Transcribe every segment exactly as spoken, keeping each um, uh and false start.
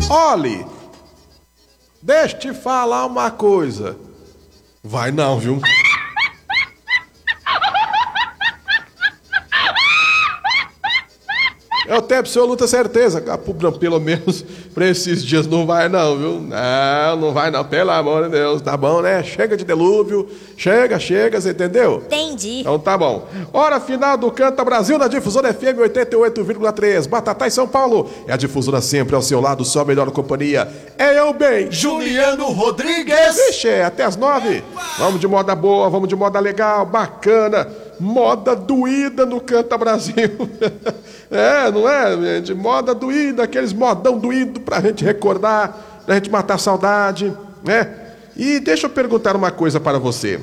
Olhe, deixa eu te falar uma coisa. Vai não, viu? Eu tenho absoluta certeza que a Pubram, pelo menos pra esses dias, não vai não, viu? Não, não vai não, pelo amor de Deus, tá bom, né? Chega de delúvio, chega, chega, você entendeu? Entendi. Então tá bom. Hora final do Canta Brasil na Difusora F M oitenta e oito vírgula três. Batatá em São Paulo. É a Difusora sempre ao seu lado, só a melhor companhia. É eu bem, Juliano Rodrigues. Vixe, é até as nove. Vamos de moda boa, vamos de moda legal, bacana. Moda doída no Canta Brasil. É, não é, gente? Moda doída, aqueles modão doído pra gente recordar, pra gente matar a saudade, né? E deixa eu perguntar uma coisa para você.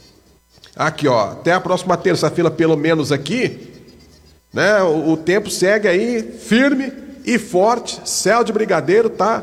Aqui, ó, até a próxima terça-feira, pelo menos aqui, né? O, o tempo segue aí firme e forte, céu de brigadeiro, tá?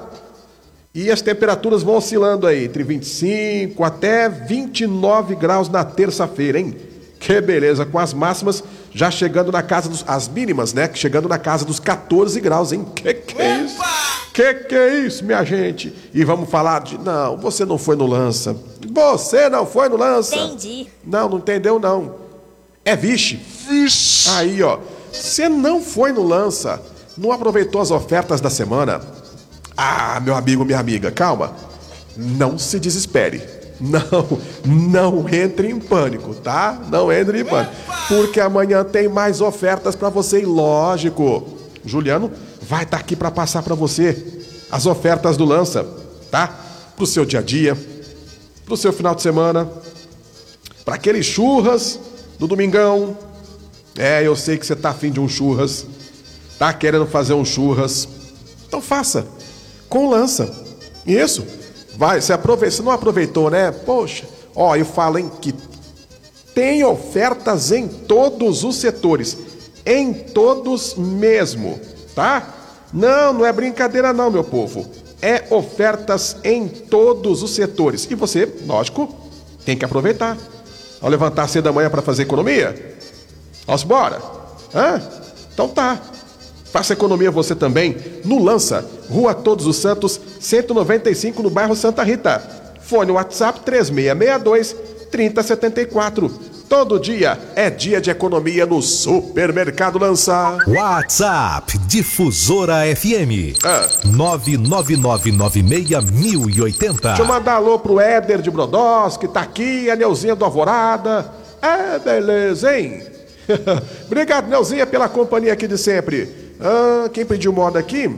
E as temperaturas vão oscilando aí, entre vinte e cinco até vinte e nove graus na terça-feira, hein? Que beleza, com as máximas já chegando na casa dos... As mínimas, né? Chegando na casa dos catorze graus, hein? Que que é isso? Que que é isso, minha gente? E vamos falar de... Não, você não foi no Lança. Você não foi no Lança. Entendi. Não, não entendeu, não. É vixe. Vixe. Aí, ó. Você não foi no Lança, não aproveitou as ofertas da semana? Ah, meu amigo, minha amiga, calma. Não se desespere. Não, não entre em pânico, tá? Não entre em pânico. Porque amanhã tem mais ofertas pra você e lógico, Juliano vai estar aqui pra passar pra você as ofertas do Lança, tá? Pro seu dia a dia, pro seu final de semana, pra aqueles churras do domingão. É, eu sei que você tá afim de um churras, tá querendo fazer um churras. Então faça, com Lança. Isso. Vai, você aproveita, você não aproveitou, né? Poxa, ó, eu falo em que tem ofertas em todos os setores, em todos mesmo, tá? Não, não é brincadeira não, meu povo. É ofertas em todos os setores. E você, lógico, tem que aproveitar. Ao levantar cedo da manhã para fazer economia? Vamos embora? Hã? Então tá. Faça economia você também no Lança, Rua Todos os Santos, cento e noventa e cinco, no bairro Santa Rita. Fone WhatsApp três seis seis dois, três zero sete quatro. Todo dia é dia de economia no Supermercado Lança. WhatsApp Difusora F M Ah. nove nove nove nove seis mil e oitenta. Deixa eu mandar alô pro Éder de Brodós, que tá aqui, a Neuzinha do Alvorada. É, beleza, hein? Obrigado, Neuzinha, pela companhia aqui de sempre. Ah, quem pediu moda aqui?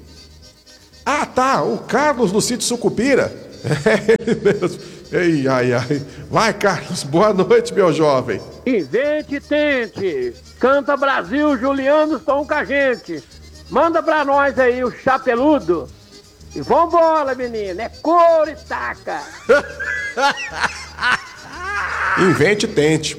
Ah, tá, o Carlos do sítio Sucupira. É ele mesmo. Ei, ai, ai. Vai, Carlos, boa noite, meu jovem. Invente e tente. Canta Brasil, Juliano, estão com a gente. Manda pra nós aí o chapeludo. E vambora, menina, é cor e taca. Invente e tente.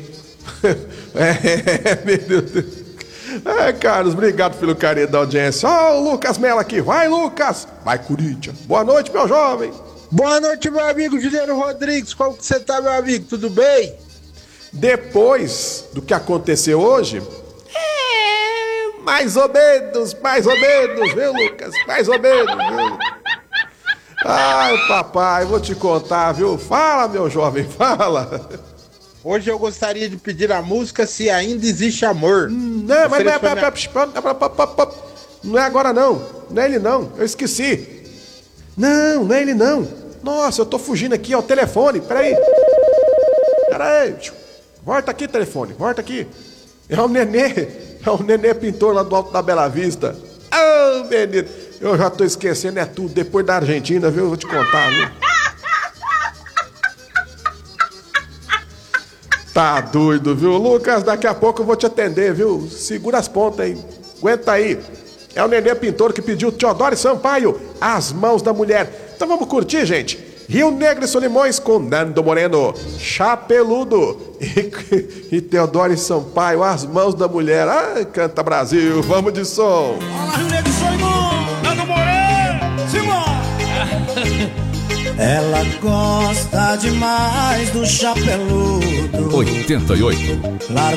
É, meu Deus. É, Carlos, obrigado pelo carinho da audiência. Ó, o Lucas Mello aqui. Vai, Lucas. Vai, Corinthians. Boa noite, meu jovem. Boa noite, meu amigo Juliano Rodrigues. Como que você tá, meu amigo? Tudo bem? Depois do que aconteceu hoje, é, mais ou menos, mais ou menos, viu, Lucas? Mais ou menos, viu? Ai, papai, vou te contar, viu? Fala, meu jovem, fala. Hoje eu gostaria de pedir a música Se Ainda Existe Amor. Não, mas não é, não é agora não. Não é ele não, eu esqueci. Não, não é ele não. Nossa, eu tô fugindo aqui, ó, o telefone, peraí. Peraí, volta aqui, telefone, volta aqui. É o Nenê, é o Nenê pintor lá do Alto da Bela Vista. Ah, oh, menino, eu já tô esquecendo, é tudo, depois da Argentina, viu, eu vou te contar, viu. Tá doido, viu? Lucas, daqui a pouco eu vou te atender, viu? Segura as pontas aí. Aguenta aí. É o Nenê Pintor que pediu Teodoro Sampaio, As Mãos da Mulher. Então vamos curtir, gente. Rio Negro e Solimões com Nando Moreno, Chapeludo e, e Teodoro Sampaio, As Mãos da Mulher. Ai, canta Brasil, vamos de som. Olá, Rio Negro e Solimões, Nando Moreno, Simão. Ela gosta demais do chapeludo. oitenta e oito.